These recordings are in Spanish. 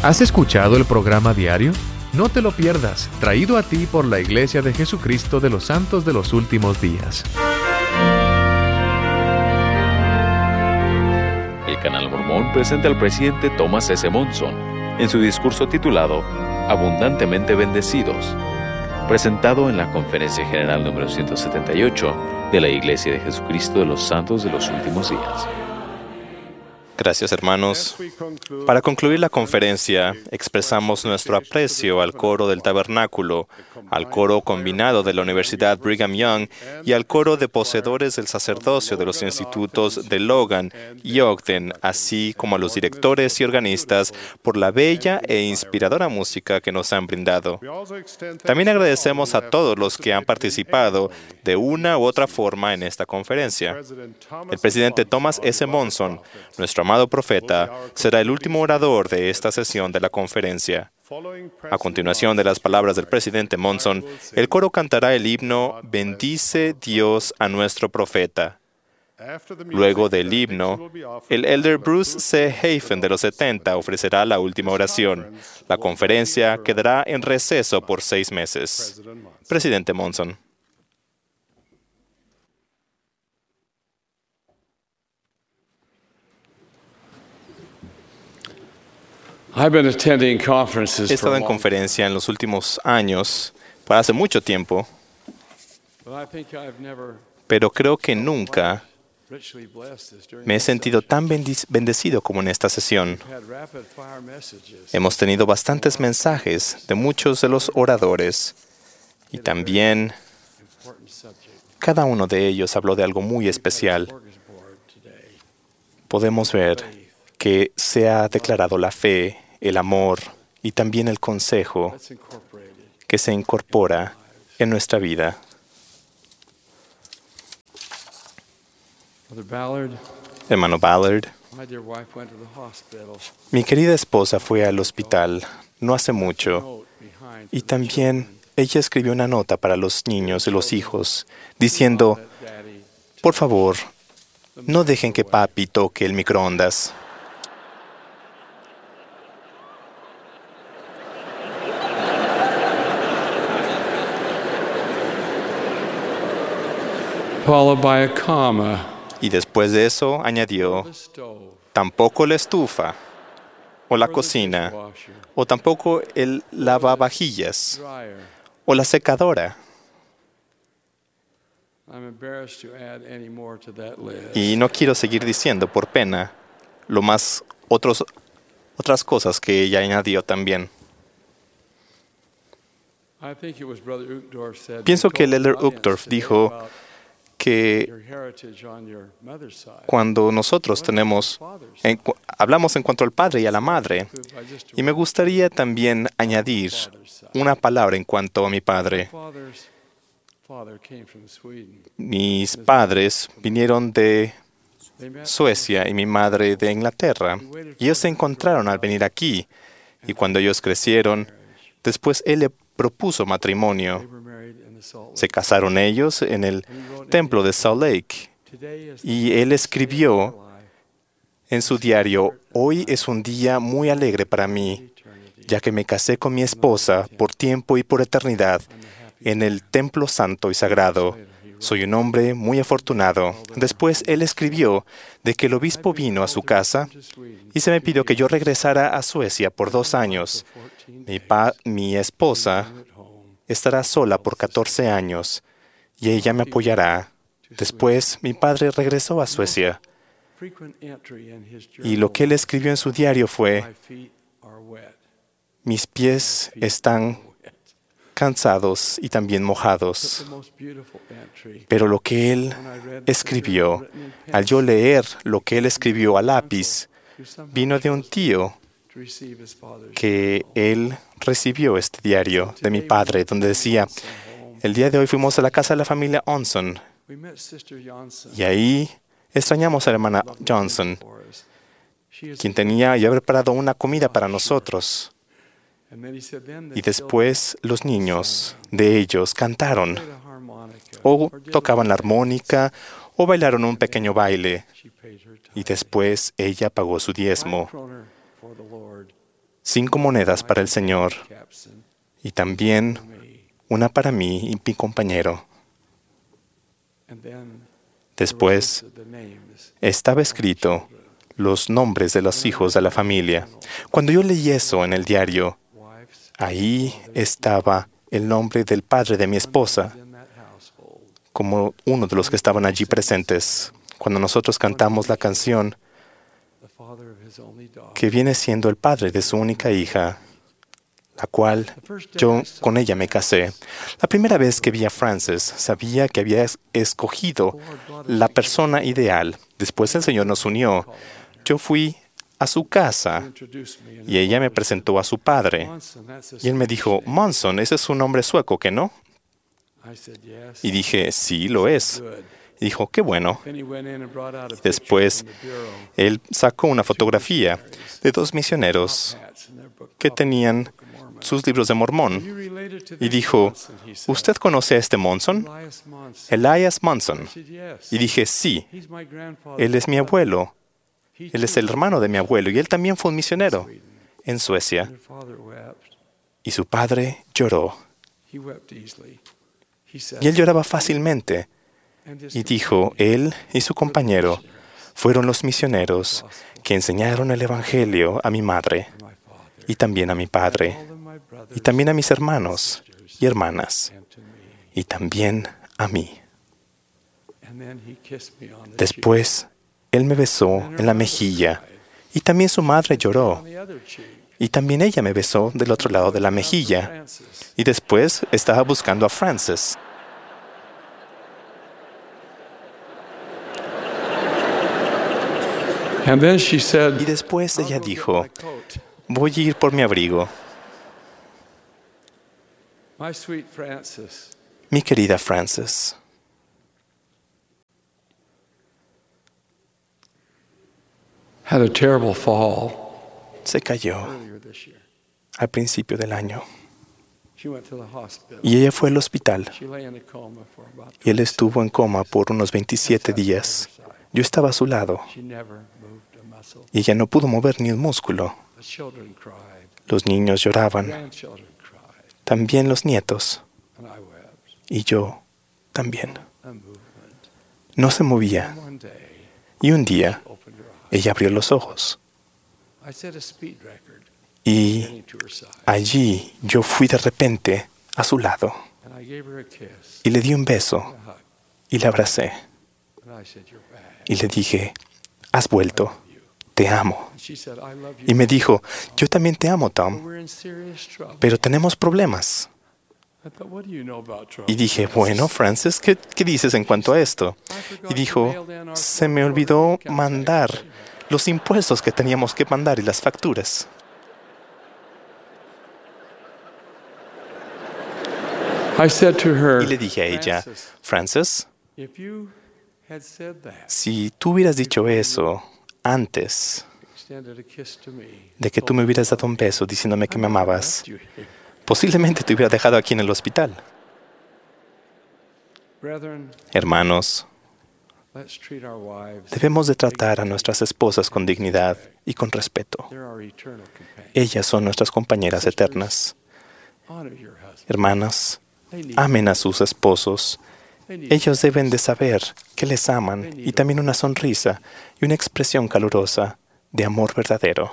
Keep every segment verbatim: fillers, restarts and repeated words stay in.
¿Has escuchado el programa diario? No te lo pierdas, traído a ti por la Iglesia de Jesucristo de los Santos de los Últimos Días. El Canal Mormón presenta al presidente Thomas S. Monson en su discurso titulado Abundantemente Bendecidos, presentado en la Conferencia General número ciento setenta y ocho de la Iglesia de Jesucristo de los Santos de los Últimos Días. Gracias, hermanos. Para concluir la conferencia, expresamos nuestro aprecio al coro del Tabernáculo, al coro combinado de la Universidad Brigham Young y al coro de poseedores del sacerdocio de los institutos de Logan y Ogden, así como a los directores y organistas por la bella e inspiradora música que nos han brindado. También agradecemos a todos los que han participado de una u otra forma en esta conferencia. El presidente Thomas S. Monson, nuestro amado profeta, será el último orador de esta sesión de la conferencia. A continuación de las palabras del presidente Monson, el coro cantará el himno Bendice Dios a nuestro profeta. Luego del himno, el elder Bruce C. Hafen de los setenta ofrecerá la última oración. La conferencia quedará en receso por seis meses. Presidente Monson. He estado en conferencia en los últimos años, para hace mucho tiempo, pero creo que nunca me he sentido tan bendecido como en esta sesión. Hemos tenido bastantes mensajes de muchos de los oradores y también cada uno de ellos habló de algo muy especial. Podemos ver que se ha declarado la fe, el amor y también el consejo que se incorpora en nuestra vida. Hermano Ballard, mi querida esposa fue al hospital no hace mucho y también ella escribió una nota para los niños y los hijos diciendo, por favor, no dejen que papi toque el microondas. Followed by a comma. Y después de eso añadió, tampoco la estufa, o la cocina, o tampoco el lavavajillas, o la secadora. Y no quiero seguir diciendo, por pena, lo más otros, otras cosas que ella añadió también. Pienso que el elder Uchtdorf dijo que cuando nosotros tenemos, en, hablamos en cuanto al padre y a la madre, y me gustaría también añadir una palabra en cuanto a mi padre. Mis padres vinieron de Suecia y mi madre de Inglaterra, y ellos se encontraron al venir aquí, y cuando ellos crecieron, después él le propuso matrimonio. Se casaron ellos en el templo de Salt Lake y él escribió en su diario, hoy es un día muy alegre para mí, ya que me casé con mi esposa por tiempo y por eternidad en el templo santo y sagrado. Soy un hombre muy afortunado. Después él escribió de que el obispo vino a su casa y se me pidió que yo regresara a Suecia por dos años. Mi, pa mi esposa estará sola por catorce años y ella me apoyará. Después, mi padre regresó a Suecia y lo que él escribió en su diario fue, mis pies están cansados y también mojados. Pero lo que él escribió, al yo leer lo que él escribió a lápiz, vino de un tío que él recibió este diario de mi padre, donde decía, el día de hoy fuimos a la casa de la familia Onson, y ahí extrañamos a la hermana Johnson, quien tenía ya preparado una comida para nosotros. Y después los niños de ellos cantaron, o tocaban la armónica, o bailaron un pequeño baile. Y después ella pagó su diezmo. cinco monedas para el Señor y también una para mí y mi compañero. Después estaba escrito los nombres de los hijos de la familia. Cuando yo leí eso en el diario, ahí estaba el nombre del padre de mi esposa como uno de los que estaban allí presentes. Cuando nosotros cantamos la canción que viene siendo el padre de su única hija, la cual yo con ella me casé. La primera vez que vi a Frances, sabía que había escogido la persona ideal. Después el Señor nos unió. Yo fui a su casa y ella me presentó a su padre. Y él me dijo, Monson, ese es un nombre sueco, ¿que no? Y dije, sí, lo es. Y dijo, qué bueno. Y después él sacó una fotografía de dos misioneros que tenían sus libros de Mormón. Y dijo, ¿usted conoce a este Monson? Elias Monson. Y dije, sí, él es mi abuelo. Él es el hermano de mi abuelo y él también fue un misionero en Suecia. Y su padre lloró. Y él lloraba fácilmente. Y dijo, él y su compañero fueron los misioneros que enseñaron el Evangelio a mi madre y también a mi padre y también a mis hermanos y hermanas y también a mí. Después, él me besó en la mejilla y también su madre lloró. Y también ella me besó del otro lado de la mejilla. Y después estaba buscando a Frances. Y después ella dijo, voy a ir por mi abrigo. Mi querida Frances. Had a terrible fall. Se cayó al principio del año. Y ella fue al hospital. Y él estuvo en coma por unos veintisiete días. Yo estaba a su lado. Y ella no pudo mover ni un músculo. Los niños lloraban. También los nietos. Y yo también. No se movía. Y un día, ella abrió los ojos. Y allí yo fui de repente a su lado. Y le di un beso. Y la abracé. Y le dije, has vuelto. Te amo. Y me dijo, yo también te amo, Tom. Pero tenemos problemas. Y dije, bueno, Frances, ¿qué, qué dices en cuanto a esto? Y dijo, se me olvidó mandar los impuestos que teníamos que mandar y las facturas. Y le dije a ella, Frances, si tú hubieras dicho eso antes de que tú me hubieras dado un beso diciéndome que me amabas, posiblemente te hubiera dejado aquí en el hospital. Hermanos, debemos de tratar a nuestras esposas con dignidad y con respeto. Ellas son nuestras compañeras eternas. Hermanas, amen a sus esposos. Ellos deben de saber que les aman y también una sonrisa y una expresión calurosa de amor verdadero.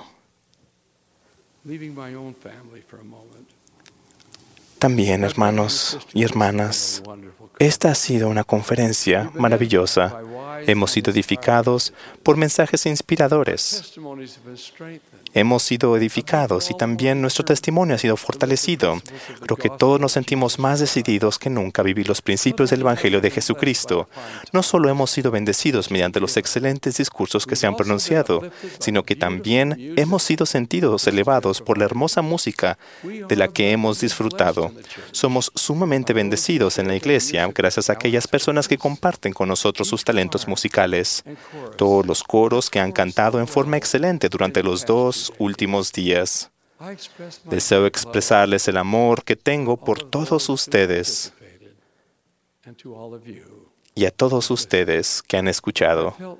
También, hermanos y hermanas, esta ha sido una conferencia maravillosa. Hemos sido edificados por mensajes inspiradores. Hemos sido edificados y también nuestro testimonio ha sido fortalecido. Creo que todos nos sentimos más decididos que nunca a vivir los principios del Evangelio de Jesucristo. No solo hemos sido bendecidos mediante los excelentes discursos que se han pronunciado, sino que también hemos sido sentidos elevados por la hermosa música de la que hemos disfrutado. Somos sumamente bendecidos en la iglesia gracias a aquellas personas que comparten con nosotros sus talentos musicales. Todos los coros que han cantado en forma excelente durante los dos últimos días. Deseo expresarles el amor que tengo por todos ustedes y a todos ustedes que han escuchado.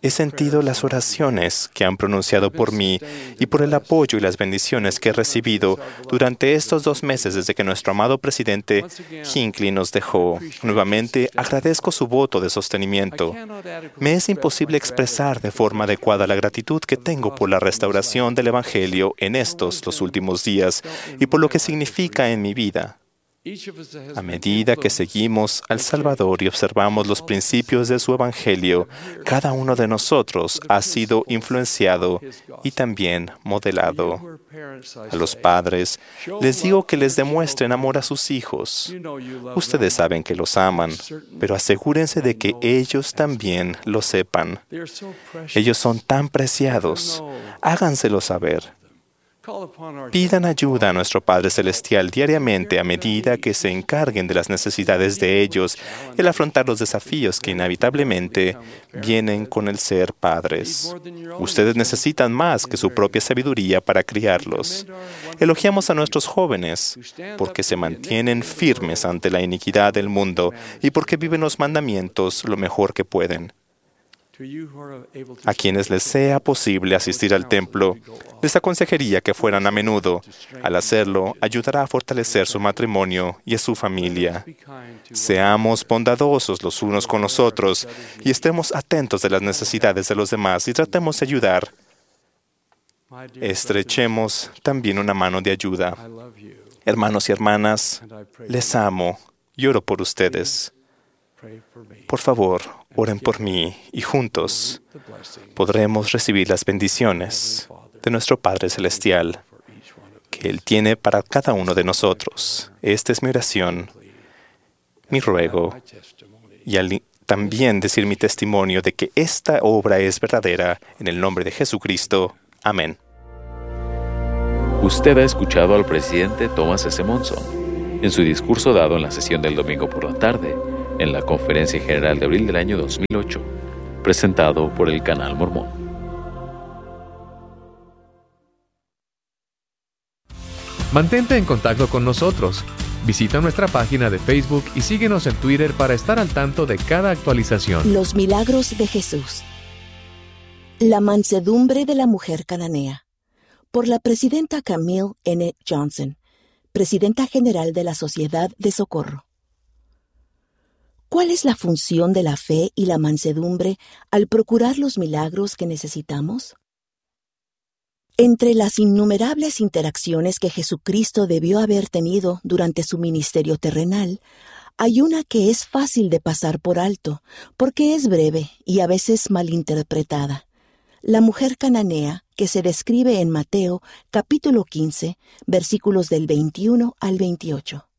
He sentido las oraciones que han pronunciado por mí y por el apoyo y las bendiciones que he recibido durante estos dos meses desde que nuestro amado presidente Hinckley nos dejó. Nuevamente, agradezco su voto de sostenimiento. Me es imposible expresar de forma adecuada la gratitud que tengo por la restauración del Evangelio en estos, los últimos días, y por lo que significa en mi vida. A medida que seguimos al Salvador y observamos los principios de su Evangelio, cada uno de nosotros ha sido influenciado y también modelado. A los padres les digo que les demuestren amor a sus hijos. Ustedes saben que los aman, pero asegúrense de que ellos también lo sepan. Ellos son tan preciados. Háganselo saber. Pidan ayuda a nuestro Padre Celestial diariamente a medida que se encarguen de las necesidades de ellos y al afrontar los desafíos que inevitablemente vienen con el ser padres. Ustedes necesitan más que su propia sabiduría para criarlos. Elogiamos a nuestros jóvenes porque se mantienen firmes ante la iniquidad del mundo y porque viven los mandamientos lo mejor que pueden. A quienes les sea posible asistir al templo, les aconsejaría que fueran a menudo. Al hacerlo, ayudará a fortalecer su matrimonio y a su familia. Seamos bondadosos los unos con los otros y estemos atentos de las necesidades de los demás y tratemos de ayudar. Estrechemos también una mano de ayuda. Hermanos y hermanas, les amo y oro por ustedes. Por favor, oren por mí y juntos podremos recibir las bendiciones de nuestro Padre Celestial que Él tiene para cada uno de nosotros. Esta es mi oración, mi ruego, y al también decir mi testimonio de que esta obra es verdadera en el nombre de Jesucristo. Amén. Usted ha escuchado al presidente Thomas S. Monson en su discurso dado en la sesión del domingo por la tarde, en la Conferencia General de abril del año dos mil ocho, presentado por el Canal Mormón. Mantente en contacto con nosotros. Visita nuestra página de Facebook y síguenos en Twitter para estar al tanto de cada actualización. Los milagros de Jesús. La mansedumbre de la mujer cananea. Por la presidenta Camille N. Johnson, presidenta general de la Sociedad de Socorro. ¿Cuál es la función de la fe y la mansedumbre al procurar los milagros que necesitamos? Entre las innumerables interacciones que Jesucristo debió haber tenido durante su ministerio terrenal, hay una que es fácil de pasar por alto, porque es breve y a veces malinterpretada. La mujer cananea, que se describe en Mateo, capítulo quince, versículos del veintiuno al veintiocho.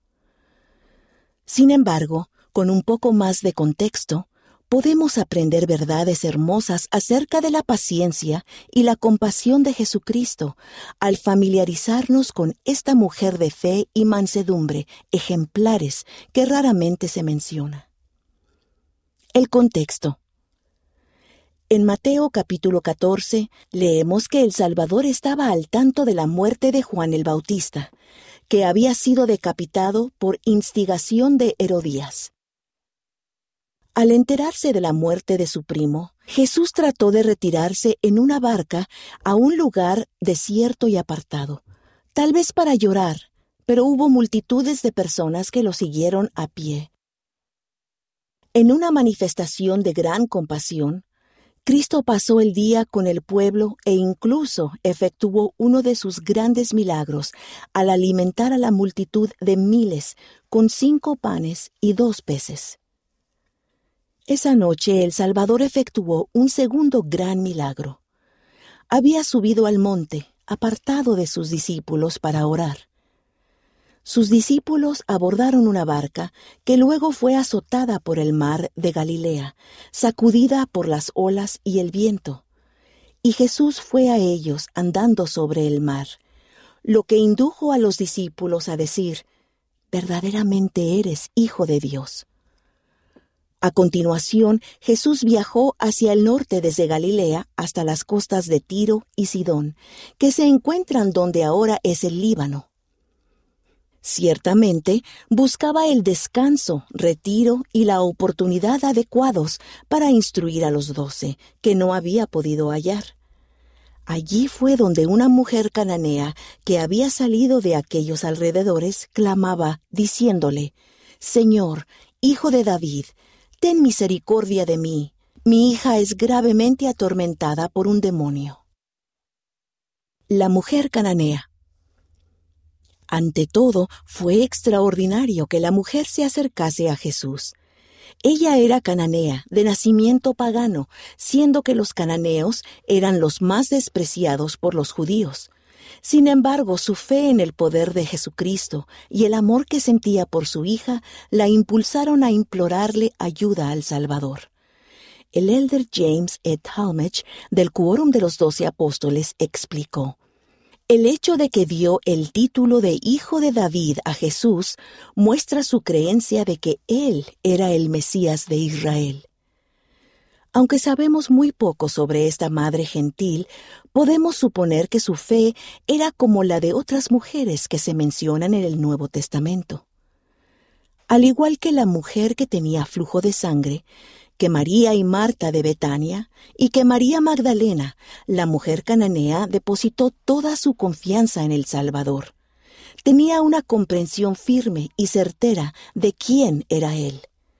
Sin embargo, con un poco más de contexto, podemos aprender verdades hermosas acerca de la paciencia y la compasión de Jesucristo al familiarizarnos con esta mujer de fe y mansedumbre ejemplares que raramente se menciona. El contexto. En Mateo capítulo catorce leemos que el Salvador estaba al tanto de la muerte de Juan el Bautista, que había sido decapitado por instigación de Herodías. Al enterarse de la muerte de su primo, Jesús trató de retirarse en una barca a un lugar desierto y apartado, tal vez para llorar, pero hubo multitudes de personas que lo siguieron a pie. En una manifestación de gran compasión, Cristo pasó el día con el pueblo e incluso efectuó uno de sus grandes milagros al alimentar a la multitud de miles con cinco panes y dos peces. Esa noche el Salvador efectuó un segundo gran milagro. Había subido al monte, apartado de sus discípulos, para orar. Sus discípulos abordaron una barca que luego fue azotada por el mar de Galilea, sacudida por las olas y el viento. Y Jesús fue a ellos andando sobre el mar, lo que indujo a los discípulos a decir: «Verdaderamente eres Hijo de Dios». A continuación, Jesús viajó hacia el norte desde Galilea hasta las costas de Tiro y Sidón, que se encuentran donde ahora es el Líbano. Ciertamente, buscaba el descanso, retiro y la oportunidad adecuados para instruir a los doce, que no había podido hallar. Allí fue donde una mujer cananea que había salido de aquellos alrededores clamaba, diciéndole: «Señor, hijo de David, ten misericordia de mí. Mi hija es gravemente atormentada por un demonio». La mujer cananea. Ante todo, fue extraordinario que la mujer se acercase a Jesús. Ella era cananea, de nacimiento pagano, siendo que los cananeos eran los más despreciados por los judíos. Sin embargo, su fe en el poder de Jesucristo y el amor que sentía por su hija la impulsaron a implorarle ayuda al Salvador. El elder James E. Talmage, del Quórum de los Doce Apóstoles, explicó: el hecho de que dio el título de Hijo de David a Jesús muestra su creencia de que Él era el Mesías de Israel. Aunque sabemos muy poco sobre esta madre gentil, podemos suponer que su fe era como la de otras mujeres que se mencionan en el Nuevo Testamento. Al igual que la mujer que tenía flujo de sangre, que María y Marta de Betania, y que María Magdalena, la mujer cananea, depositó toda su confianza en el Salvador. Tenía una comprensión firme y certera de quién era Él.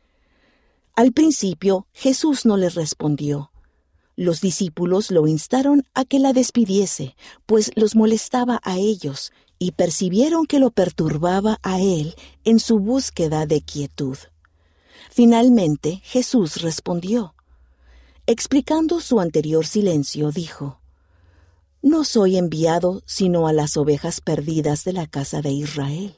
Al principio, Jesús no les respondió. Los discípulos lo instaron a que la despidiese, pues los molestaba a ellos, y percibieron que lo perturbaba a Él en su búsqueda de quietud. Finalmente, Jesús respondió. Explicando su anterior silencio, dijo: «No soy enviado sino a las ovejas perdidas de la casa de Israel».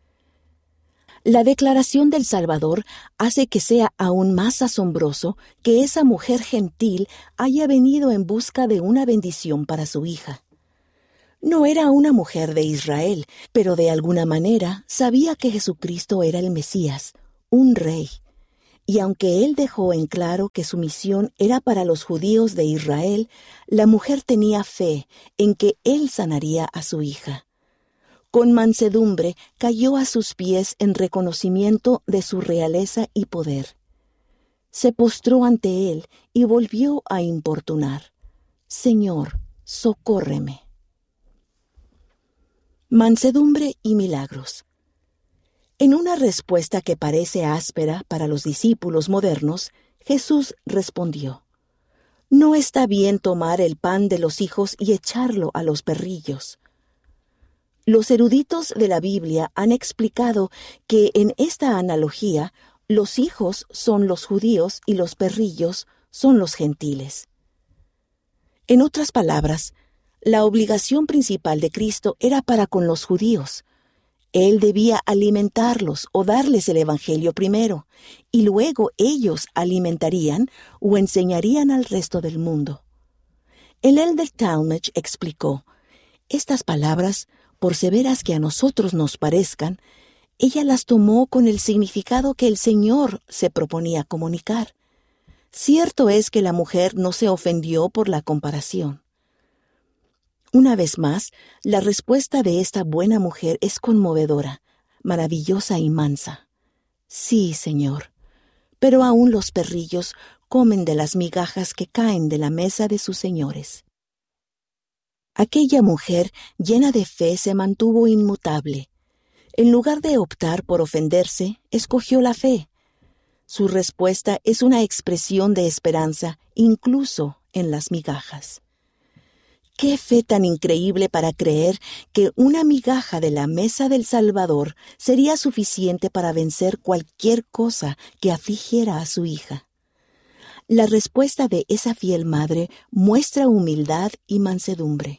La declaración del Salvador hace que sea aún más asombroso que esa mujer gentil haya venido en busca de una bendición para su hija. No era una mujer de Israel, pero de alguna manera sabía que Jesucristo era el Mesías, un rey. Y aunque él dejó en claro que su misión era para los judíos de Israel, la mujer tenía fe en que él sanaría a su hija. Con mansedumbre cayó a sus pies en reconocimiento de su realeza y poder. Se postró ante él y volvió a importunar: «Señor, socórreme». Mansedumbre y milagros. En una respuesta que parece áspera para los discípulos modernos, Jesús respondió: «No está bien tomar el pan de los hijos y echarlo a los perrillos». Los eruditos de la Biblia han explicado que en esta analogía los hijos son los judíos y los perrillos son los gentiles. En otras palabras, la obligación principal de Cristo era para con los judíos. Él debía alimentarlos o darles el Evangelio primero, y luego ellos alimentarían o enseñarían al resto del mundo. El elder Talmage explicó: estas palabras, por severas que a nosotros nos parezcan, ella las tomó con el significado que el Señor se proponía comunicar. Cierto es que la mujer no se ofendió por la comparación. Una vez más, la respuesta de esta buena mujer es conmovedora, maravillosa y mansa. Sí, Señor, pero aún los perrillos comen de las migajas que caen de la mesa de sus señores. Aquella mujer, llena de fe, se mantuvo inmutable. En lugar de optar por ofenderse, escogió la fe. Su respuesta es una expresión de esperanza, incluso en las migajas. ¡Qué fe tan increíble para creer que una migaja de la mesa del Salvador sería suficiente para vencer cualquier cosa que afligiera a su hija! La respuesta de esa fiel madre muestra humildad y mansedumbre.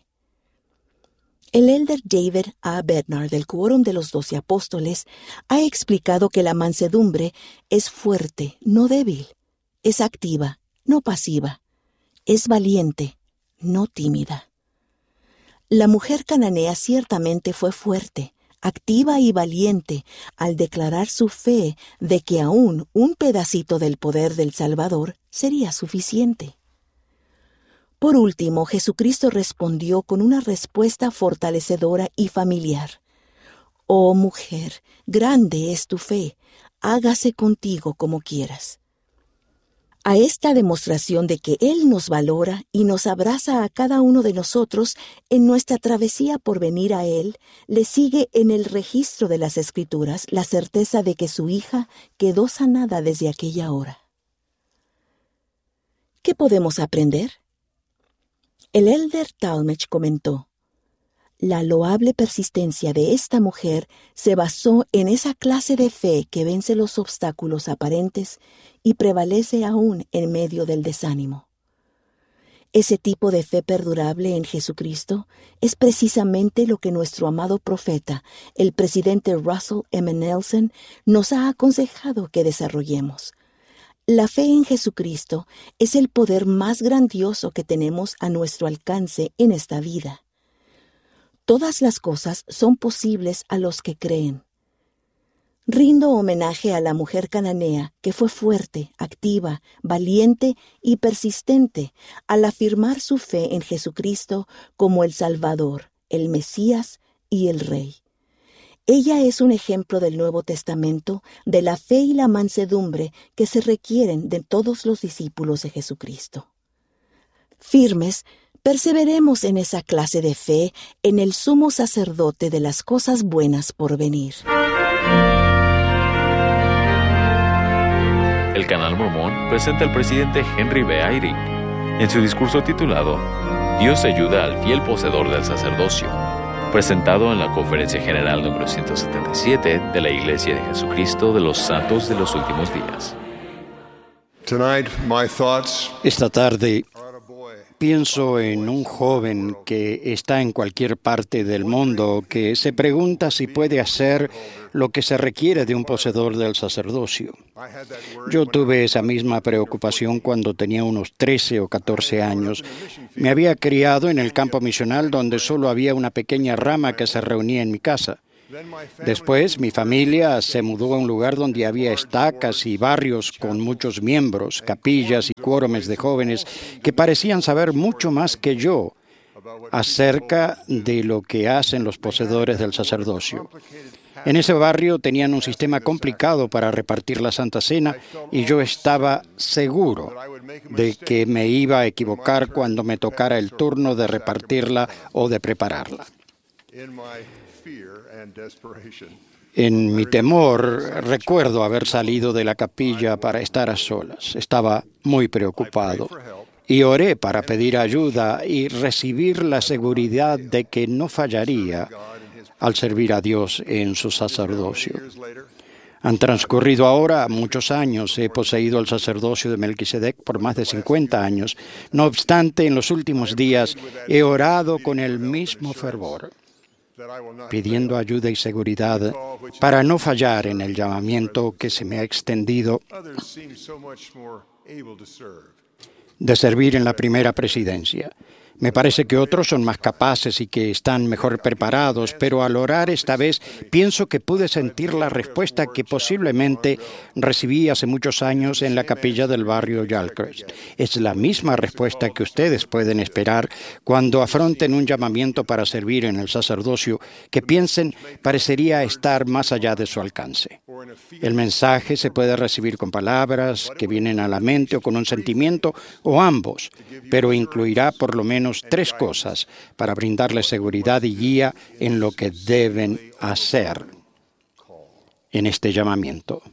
El elder David A. Bednar del Quórum de los Doce Apóstoles ha explicado que la mansedumbre es fuerte, no débil, es activa, no pasiva, es valiente, no tímida. La mujer cananea ciertamente fue fuerte, activa y valiente al declarar su fe de que aún un pedacito del poder del Salvador sería suficiente. Por último, Jesucristo respondió con una respuesta fortalecedora y familiar. Oh mujer, grande es tu fe, hágase contigo como quieras. A esta demostración de que Él nos valora y nos abraza a cada uno de nosotros en nuestra travesía por venir a Él, le sigue en el registro de las Escrituras la certeza de que su hija quedó sanada desde aquella hora. ¿Qué podemos aprender? El elder Talmage comentó: la loable persistencia de esta mujer se basó en esa clase de fe que vence los obstáculos aparentes y prevalece aún en medio del desánimo. Ese tipo de fe perdurable en Jesucristo es precisamente lo que nuestro amado profeta, el presidente Russell M. Nelson, nos ha aconsejado que desarrollemos. La fe en Jesucristo es el poder más grandioso que tenemos a nuestro alcance en esta vida. Todas las cosas son posibles a los que creen. Rindo homenaje a la mujer cananea que fue fuerte, activa, valiente y persistente al afirmar su fe en Jesucristo como el Salvador, el Mesías y el Rey. Ella es un ejemplo del Nuevo Testamento de la fe y la mansedumbre que se requieren de todos los discípulos de Jesucristo. Firmes, perseveremos en esa clase de fe en el sumo sacerdote de las cosas buenas por venir. El Canal Mormón presenta al presidente Henry B. Eyring en su discurso titulado Dios ayuda al fiel poseedor del sacerdocio, presentado en la Conferencia General número ciento setenta y siete de la Iglesia de Jesucristo de los Santos de los Últimos Días. Esta tarde pienso en un joven que está en cualquier parte del mundo que se pregunta si puede hacer lo que se requiere de un poseedor del sacerdocio. Yo tuve esa misma preocupación cuando tenía unos trece o catorce años. Me había criado en el campo misional donde solo había una pequeña rama que se reunía en mi casa. Después, mi familia se mudó a un lugar donde había estacas y barrios con muchos miembros, capillas y quórumes de jóvenes que parecían saber mucho más que yo acerca de lo que hacen los poseedores del sacerdocio. En ese barrio tenían un sistema complicado para repartir la Santa Cena y yo estaba seguro de que me iba a equivocar cuando me tocara el turno de repartirla o de prepararla. En mi temor, recuerdo haber salido de la capilla para estar a solas. Estaba muy preocupado y oré para pedir ayuda y recibir la seguridad de que no fallaría al servir a Dios en su sacerdocio. Han transcurrido ahora muchos años. He poseído el sacerdocio de Melquisedec por más de cincuenta años. No obstante, en los últimos días he orado con el mismo fervor, pidiendo ayuda y seguridad para no fallar en el llamamiento que se me ha extendido de servir en la primera presidencia. Me parece que otros son más capaces y que están mejor preparados, pero al orar esta vez pienso que pude sentir la respuesta que posiblemente recibí hace muchos años en la capilla del barrio Yalcrest. Es la misma respuesta que ustedes pueden esperar cuando afronten un llamamiento para servir en el sacerdocio que piensen parecería estar más allá de su alcance. El mensaje se puede recibir con palabras que vienen a la mente o con un sentimiento o ambos, pero incluirá por lo menos tres cosas para brindarles seguridad y guía en lo que deben hacer en este llamamiento.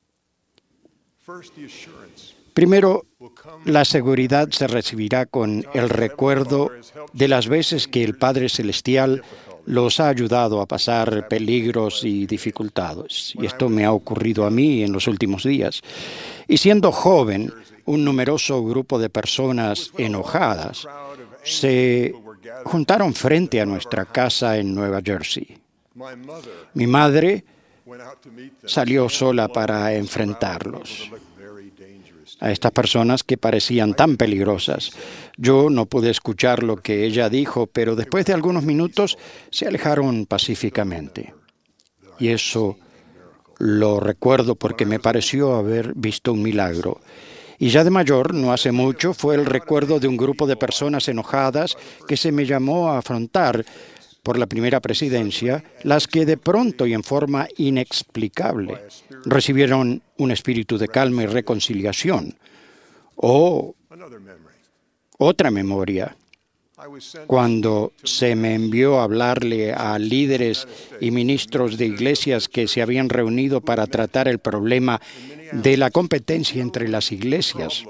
Primero, la seguridad se recibirá con el recuerdo de las veces que el Padre Celestial los ha ayudado a pasar peligros y dificultades. Y esto me ha ocurrido a mí en los últimos días. Y siendo joven, un numeroso grupo de personas enojadas se juntaron frente a nuestra casa en Nueva Jersey. Mi madre salió sola para enfrentarlos, a estas personas que parecían tan peligrosas. Yo no pude escuchar lo que ella dijo, pero después de algunos minutos se alejaron pacíficamente. Y eso lo recuerdo porque me pareció haber visto un milagro. Y ya de mayor, no hace mucho, fue el recuerdo de un grupo de personas enojadas que se me llamó a afrontar por la primera presidencia, las que de pronto y en forma inexplicable recibieron un espíritu de calma y reconciliación. O otra memoria, cuando se me envió a hablarle a líderes y ministros de iglesias que se habían reunido para tratar el problema de la competencia entre las iglesias,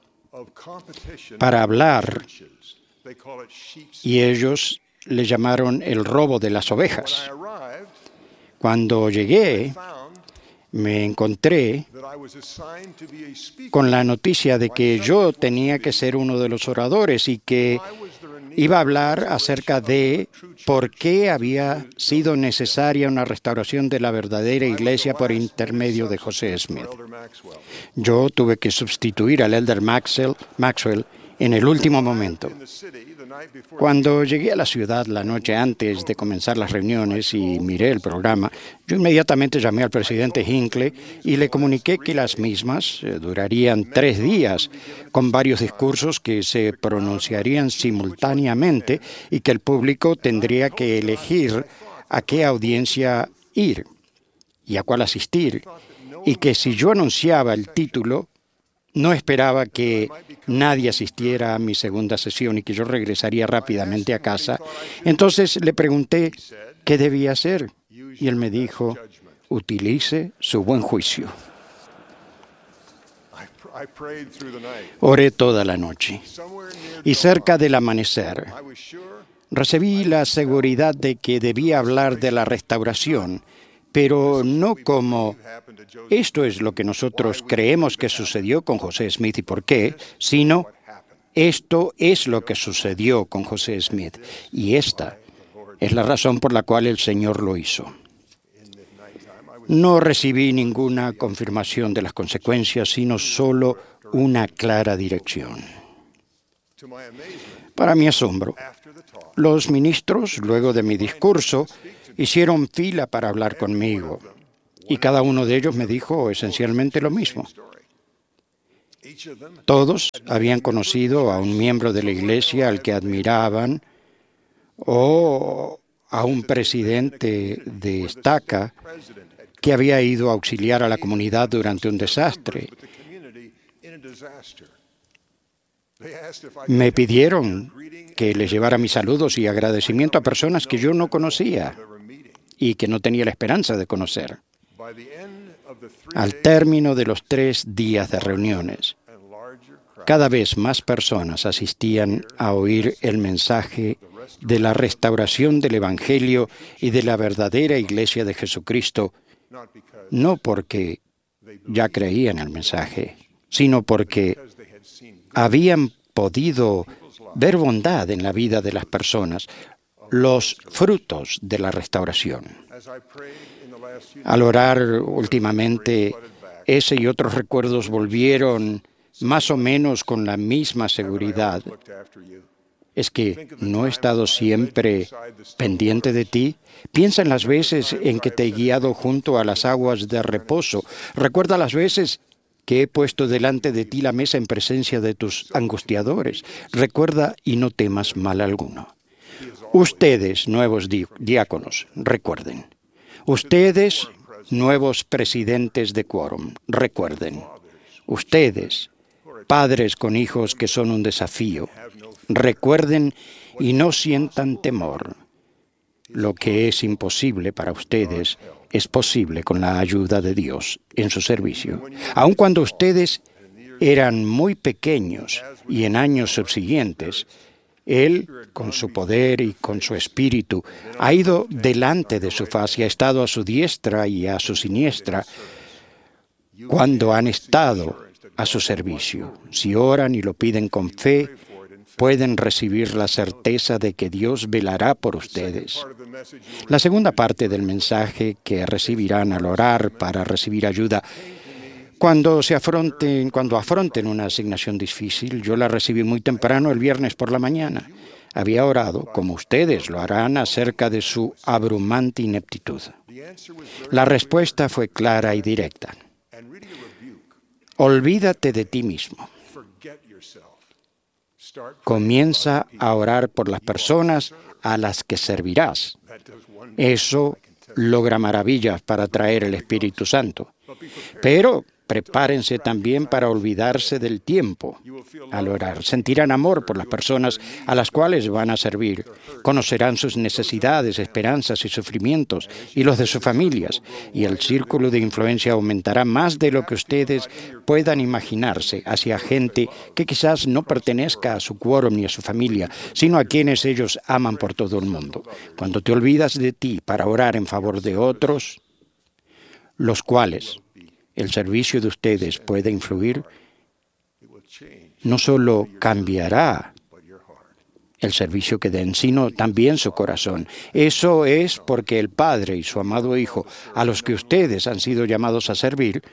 para hablar, y ellos le llamaron el robo de las ovejas. Cuando llegué, me encontré con la noticia de que yo tenía que ser uno de los oradores y que iba a hablar acerca de por qué había sido necesaria una restauración de la verdadera iglesia por intermedio de José Smith. Yo tuve que sustituir al elder Maxwell, Maxwell en el último momento. Cuando llegué a la ciudad la noche antes de comenzar las reuniones y miré el programa, yo inmediatamente llamé al presidente Hinckley y le comuniqué que las mismas eh, durarían tres días, con varios discursos que se pronunciarían simultáneamente y que el público tendría que elegir a qué audiencia ir y a cuál asistir, y que si yo anunciaba el título, no esperaba que nadie asistiera a mi segunda sesión y que yo regresaría rápidamente a casa. Entonces le pregunté qué debía hacer y él me dijo, utilice su buen juicio. Oré toda la noche y cerca del amanecer recibí la seguridad de que debía hablar de la restauración, pero no como esto es lo que nosotros creemos que sucedió con José Smith y por qué, sino esto es lo que sucedió con José Smith y esta es la razón por la cual el Señor lo hizo. No recibí ninguna confirmación de las consecuencias, sino solo una clara dirección. Para mi asombro, los ministros, luego de mi discurso, hicieron fila para hablar conmigo, y cada uno de ellos me dijo esencialmente lo mismo. Todos habían conocido a un miembro de la iglesia al que admiraban, o a un presidente de estaca que había ido a auxiliar a la comunidad durante un desastre. Me pidieron que les llevara mis saludos y agradecimiento a personas que yo no conocía y que no tenía la esperanza de conocer. Al término de los tres días de reuniones, cada vez más personas asistían a oír el mensaje de la restauración del Evangelio y de la verdadera Iglesia de Jesucristo, no porque ya creían el mensaje, sino porque habían podido ver bondad en la vida de las personas, los frutos de la restauración. Al orar últimamente, ese y otros recuerdos volvieron más o menos con la misma seguridad. ¿Es que no he estado siempre pendiente de ti? Piensa en las veces en que te he guiado junto a las aguas de reposo. Recuerda las veces que he puesto delante de ti la mesa en presencia de tus angustiadores. Recuerda y no temas mal alguno. Ustedes, nuevos di- diáconos, recuerden. Ustedes, nuevos presidentes de quórum, recuerden. Ustedes, padres con hijos que son un desafío, recuerden y no sientan temor. Lo que es imposible para ustedes es posible con la ayuda de Dios en su servicio. Aun cuando ustedes eran muy pequeños y en años subsiguientes, Él, con su poder y con su espíritu, ha ido delante de su faz y ha estado a su diestra y a su siniestra cuando han estado a su servicio. Si oran y lo piden con fe, pueden recibir la certeza de que Dios velará por ustedes. La segunda parte del mensaje que recibirán al orar para recibir ayuda, cuando se afronten, cuando afronten una asignación difícil, yo la recibí muy temprano el viernes por la mañana. Había orado, como ustedes lo harán, acerca de su abrumante ineptitud. La respuesta fue clara y directa. Olvídate de ti mismo. Comienza a orar por las personas a las que servirás. Eso logra maravillas para atraer el Espíritu Santo. Pero prepárense también para olvidarse del tiempo al orar. Sentirán amor por las personas a las cuales van a servir. Conocerán sus necesidades, esperanzas y sufrimientos y los de sus familias. Y el círculo de influencia aumentará más de lo que ustedes puedan imaginarse hacia gente que quizás no pertenezca a su quórum ni a su familia, sino a quienes ellos aman por todo el mundo. Cuando te olvidas de ti para orar en favor de otros, los cuales el servicio de ustedes puede influir, no solo cambiará el servicio que den, sino también su corazón. Eso es porque el Padre y su amado Hijo, a los que ustedes han sido llamados a servir,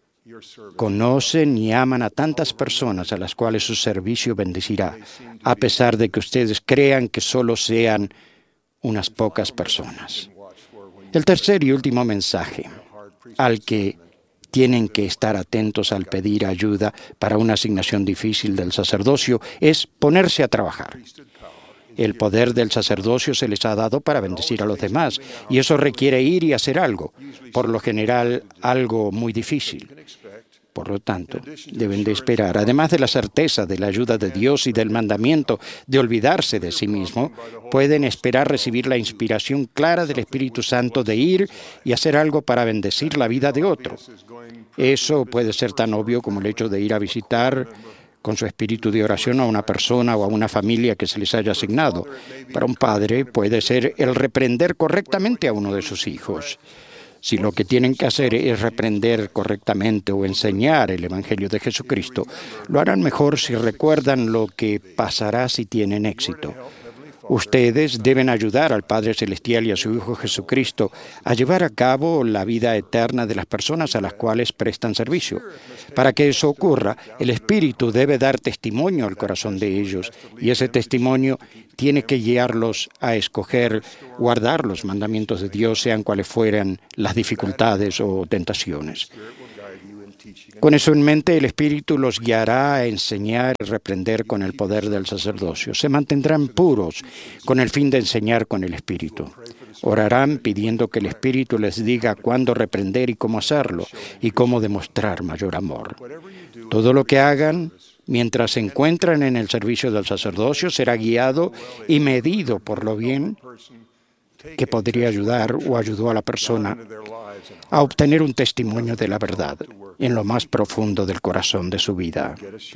conocen y aman a tantas personas a las cuales su servicio bendecirá, a pesar de que ustedes crean que solo sean unas pocas personas. El tercer y último mensaje al que tienen que estar atentos al pedir ayuda para una asignación difícil del sacerdocio es ponerse a trabajar. El poder del sacerdocio se les ha dado para bendecir a los demás, y eso requiere ir y hacer algo, por lo general algo muy difícil. Por lo tanto, deben de esperar, además de la certeza de la ayuda de Dios y del mandamiento de olvidarse de sí mismo, pueden esperar recibir la inspiración clara del Espíritu Santo de ir y hacer algo para bendecir la vida de otro. Eso puede ser tan obvio como el hecho de ir a visitar con su espíritu de oración a una persona o a una familia que se les haya asignado. Para un padre puede ser el reprender correctamente a uno de sus hijos. Si lo que tienen que hacer es reprender correctamente o enseñar el Evangelio de Jesucristo, lo harán mejor si recuerdan lo que pasará si tienen éxito. Ustedes deben ayudar al Padre Celestial y a su Hijo Jesucristo a llevar a cabo la vida eterna de las personas a las cuales prestan servicio. Para que eso ocurra, el Espíritu debe dar testimonio al corazón de ellos, y ese testimonio tiene que guiarlos a escoger guardar los mandamientos de Dios, sean cuales fueran las dificultades o tentaciones. Con eso en mente, el Espíritu los guiará a enseñar y reprender con el poder del sacerdocio. Se mantendrán puros con el fin de enseñar con el Espíritu. Orarán pidiendo que el Espíritu les diga cuándo reprender y cómo hacerlo, y cómo demostrar mayor amor. Todo lo que hagan mientras se encuentran en el servicio del sacerdocio será guiado y medido por lo bien que podría ayudar o ayudó a la persona a obtener un testimonio de la verdad en lo más profundo del corazón de su vida.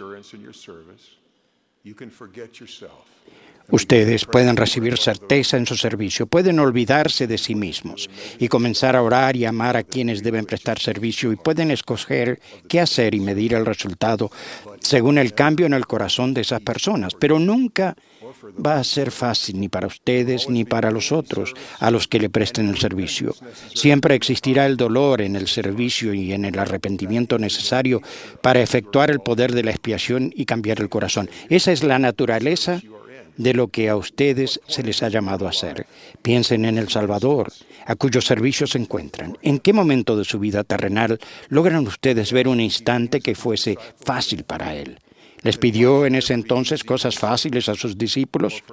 Ustedes pueden recibir certeza en su servicio, pueden olvidarse de sí mismos y comenzar a orar y amar a quienes deben prestar servicio, y pueden escoger qué hacer y medir el resultado según el cambio en el corazón de esas personas. Pero nunca va a ser fácil ni para ustedes ni para los otros a los que le presten el servicio. Siempre existirá el dolor en el servicio y en el arrepentimiento necesario para efectuar el poder de la expiación y cambiar el corazón. Esa es la naturaleza de lo que a ustedes se les ha llamado a hacer. Piensen en el Salvador, a cuyo servicio se encuentran. ¿En qué momento de su vida terrenal logran ustedes ver un instante que fuese fácil para Él? ¿Les pidió en ese entonces cosas fáciles a sus discípulos?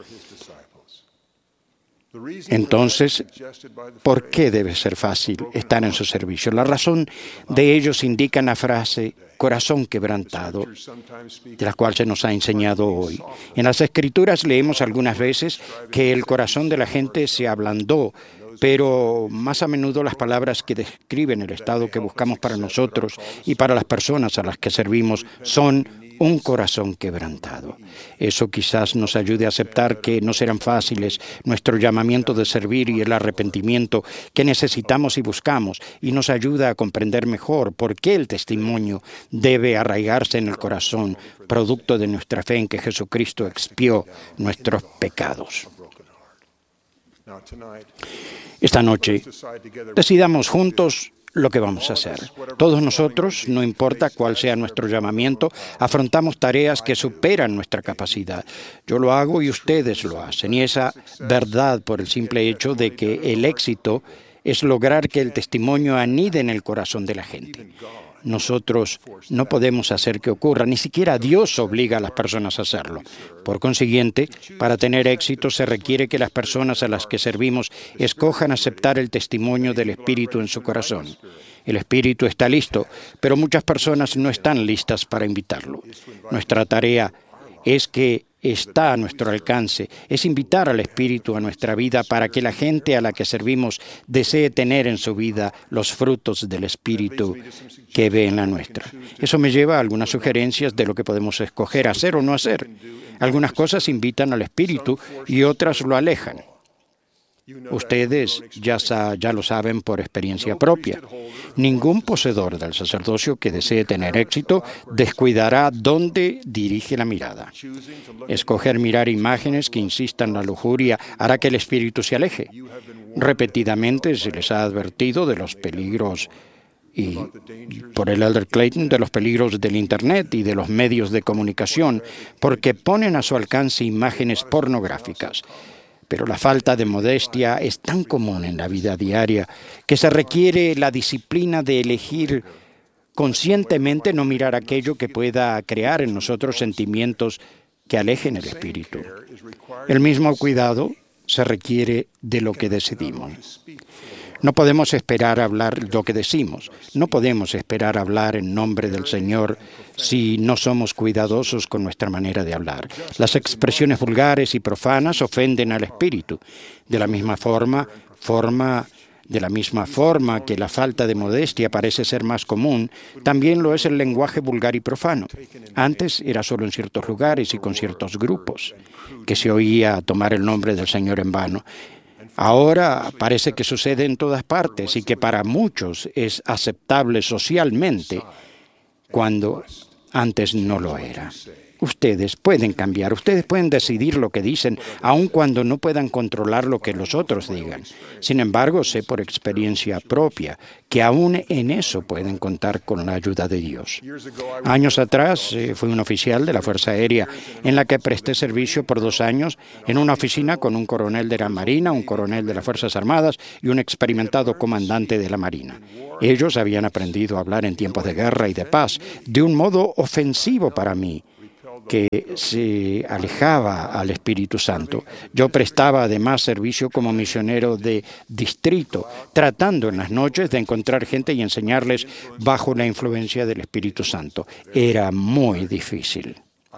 Entonces, ¿por qué debe ser fácil estar en su servicio? La razón de ellos indica la frase corazón quebrantado, de la cual se nos ha enseñado hoy. En las Escrituras leemos algunas veces que el corazón de la gente se ablandó, pero más a menudo las palabras que describen el estado que buscamos para nosotros y para las personas a las que servimos son un corazón quebrantado. Eso quizás nos ayude a aceptar que no serán fáciles nuestro llamamiento de servir y el arrepentimiento que necesitamos y buscamos, y nos ayuda a comprender mejor por qué el testimonio debe arraigarse en el corazón, producto de nuestra fe en que Jesucristo expió nuestros pecados. Esta noche, decidamos juntos lo que vamos a hacer. Todos nosotros, no importa cuál sea nuestro llamamiento, afrontamos tareas que superan nuestra capacidad. Yo lo hago y ustedes lo hacen. Y esa verdad por el simple hecho de que el éxito es lograr que el testimonio anide en el corazón de la gente. Nosotros no podemos hacer que ocurra, ni siquiera Dios obliga a las personas a hacerlo. Por consiguiente, para tener éxito se requiere que las personas a las que servimos escojan aceptar el testimonio del Espíritu en su corazón. El Espíritu está listo, pero muchas personas no están listas para invitarlo. Nuestra tarea es que está a nuestro alcance, es invitar al Espíritu a nuestra vida para que la gente a la que servimos desee tener en su vida los frutos del Espíritu que ve en la nuestra. Eso me lleva a algunas sugerencias de lo que podemos escoger hacer o no hacer. Algunas cosas invitan al Espíritu y otras lo alejan. Ustedes ya, sa- ya lo saben por experiencia propia. Ningún poseedor del sacerdocio que desee tener éxito descuidará dónde dirige la mirada. Escoger mirar imágenes que insistan en la lujuria hará que el espíritu se aleje. Repetidamente se les ha advertido de los peligros y por el Elder Clayton de los peligros del Internet y de los medios de comunicación porque ponen a su alcance imágenes pornográficas. Pero la falta de modestia es tan común en la vida diaria que se requiere la disciplina de elegir conscientemente no mirar aquello que pueda crear en nosotros sentimientos que alejen el espíritu. El mismo cuidado se requiere de lo que decidimos. No podemos esperar hablar lo que decimos. No podemos esperar hablar en nombre del Señor si no somos cuidadosos con nuestra manera de hablar. Las expresiones vulgares y profanas ofenden al espíritu. De la misma forma, forma De la misma forma que la falta de modestia parece ser más común, también lo es el lenguaje vulgar y profano. Antes era solo en ciertos lugares y con ciertos grupos que se oía tomar el nombre del Señor en vano. Ahora parece que sucede en todas partes y que para muchos es aceptable socialmente cuando antes no lo era. Ustedes pueden cambiar, ustedes pueden decidir lo que dicen, aun cuando no puedan controlar lo que los otros digan. Sin embargo, sé por experiencia propia que aún en eso pueden contar con la ayuda de Dios. Años atrás eh, fui un oficial de la Fuerza Aérea en la que presté servicio por dos años en una oficina con un coronel de la Marina, un coronel de las Fuerzas Armadas y un experimentado comandante de la Marina. Ellos habían aprendido a hablar en tiempos de guerra y de paz de un modo ofensivo para mí, que se alejaba al Espíritu Santo. Yo prestaba además servicio como misionero de distrito, tratando en las noches de encontrar gente y enseñarles bajo la influencia del Espíritu Santo. Era muy difícil.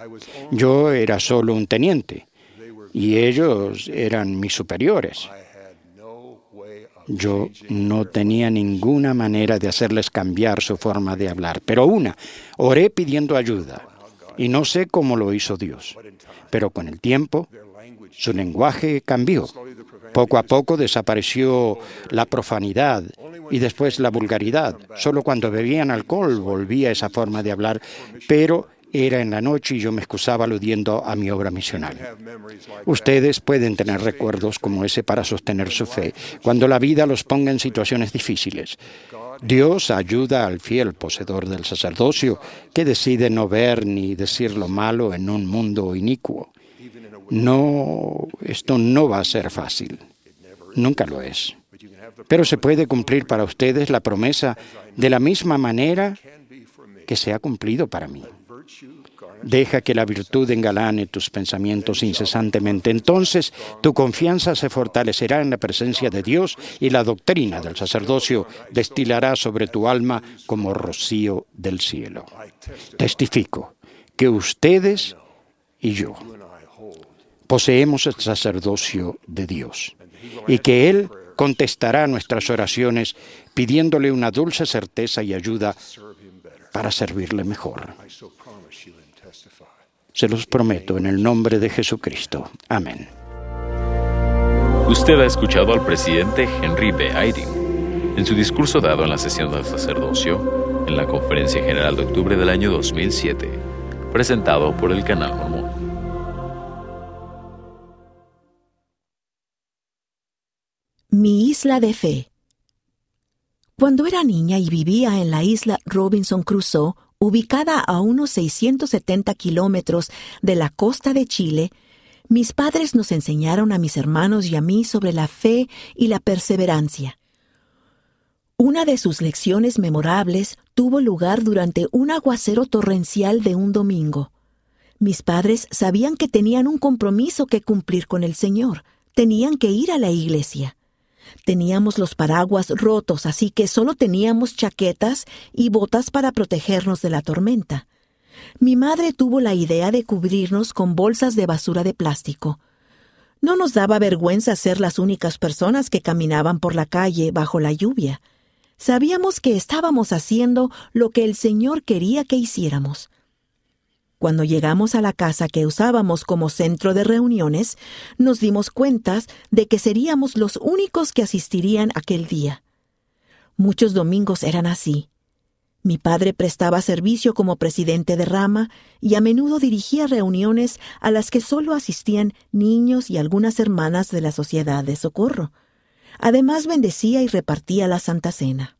Yo era solo un teniente y ellos eran mis superiores. Yo no tenía ninguna manera de hacerles cambiar su forma de hablar, pero una, oré pidiendo ayuda. Y no sé cómo lo hizo Dios, pero con el tiempo su lenguaje cambió. Poco a poco desapareció la profanidad y después la vulgaridad. Solo cuando bebían alcohol volvía esa forma de hablar, pero era en la noche y yo me excusaba aludiendo a mi obra misional. Ustedes pueden tener recuerdos como ese para sostener su fe, cuando la vida los ponga en situaciones difíciles. Dios ayuda al fiel poseedor del sacerdocio que decide no ver ni decir lo malo en un mundo inicuo. No, esto no va a ser fácil. Nunca lo es. Pero se puede cumplir para ustedes la promesa de la misma manera que se ha cumplido para mí. Deja que la virtud engalane tus pensamientos incesantemente. Entonces tu confianza se fortalecerá en la presencia de Dios y la doctrina del sacerdocio destilará sobre tu alma como rocío del cielo. Testifico que ustedes y yo poseemos el sacerdocio de Dios y que Él contestará nuestras oraciones pidiéndole una dulce certeza y ayuda para servirle mejor. Se los prometo en el nombre de Jesucristo. Amén. Usted ha escuchado al presidente Henry B. Eyring en su discurso dado en la sesión del sacerdocio en la Conferencia General de octubre del año dos mil siete, presentado por el Canal Mormón. Mi isla de fe. Cuando era niña y vivía en la isla Robinson Crusoe, ubicada a unos seiscientos setenta kilómetros de la costa de Chile, mis padres nos enseñaron a mis hermanos y a mí sobre la fe y la perseverancia. Una de sus lecciones memorables tuvo lugar durante un aguacero torrencial de un domingo. Mis padres sabían que tenían un compromiso que cumplir con el Señor. Tenían que ir a la iglesia. Teníamos los paraguas rotos, así que solo teníamos chaquetas y botas para protegernos de la tormenta. Mi madre tuvo la idea de cubrirnos con bolsas de basura de plástico. No nos daba vergüenza ser las únicas personas que caminaban por la calle bajo la lluvia. Sabíamos que estábamos haciendo lo que el Señor quería que hiciéramos. Cuando llegamos a la casa que usábamos como centro de reuniones, nos dimos cuenta de que seríamos los únicos que asistirían aquel día. Muchos domingos eran así. Mi padre prestaba servicio como presidente de rama y a menudo dirigía reuniones a las que solo asistían niños y algunas hermanas de la Sociedad de Socorro. Además, bendecía y repartía la Santa Cena.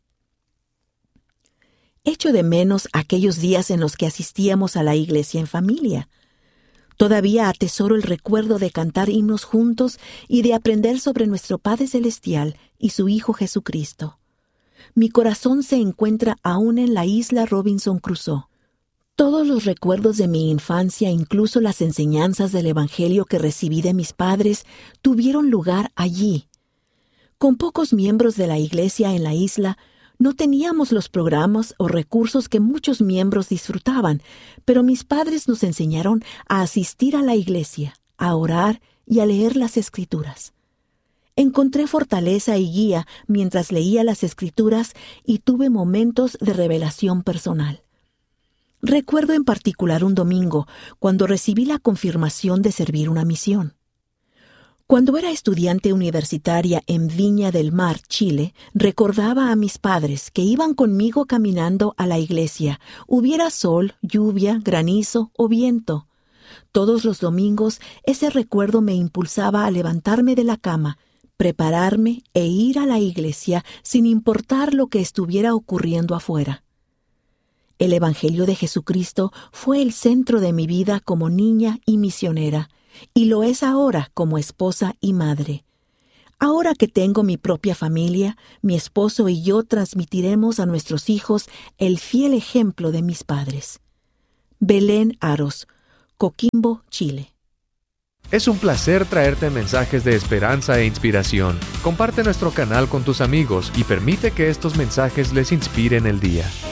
Echo de menos aquellos días en los que asistíamos a la iglesia en familia. Todavía atesoro el recuerdo de cantar himnos juntos y de aprender sobre nuestro Padre Celestial y su Hijo Jesucristo. Mi corazón se encuentra aún en la isla Robinson Crusoe. Todos los recuerdos de mi infancia, incluso las enseñanzas del Evangelio que recibí de mis padres, tuvieron lugar allí. Con pocos miembros de la iglesia en la isla, no teníamos los programas o recursos que muchos miembros disfrutaban, pero mis padres nos enseñaron a asistir a la iglesia, a orar y a leer las Escrituras. Encontré fortaleza y guía mientras leía las Escrituras y tuve momentos de revelación personal. Recuerdo en particular un domingo cuando recibí la confirmación de servir una misión. Cuando era estudiante universitaria en Viña del Mar, Chile, recordaba a mis padres que iban conmigo caminando a la iglesia, hubiera sol, lluvia, granizo o viento. Todos los domingos ese recuerdo me impulsaba a levantarme de la cama, prepararme e ir a la iglesia sin importar lo que estuviera ocurriendo afuera. El Evangelio de Jesucristo fue el centro de mi vida como niña y misionera, y lo es ahora como esposa y madre. Ahora que tengo mi propia familia, mi esposo y yo transmitiremos a nuestros hijos el fiel ejemplo de mis padres. Belén Aros, Coquimbo, Chile. Es un placer traerte mensajes de esperanza e inspiración. Comparte nuestro canal con tus amigos y permite que estos mensajes les inspiren el día.